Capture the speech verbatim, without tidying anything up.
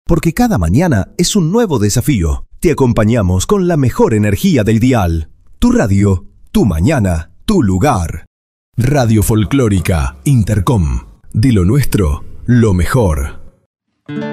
Porque cada mañana es un nuevo desafío. Te acompañamos con la mejor energía del dial. Tu radio, tu mañana, tu lugar. Radio Folclórica Intercom. De lo nuestro, lo mejor.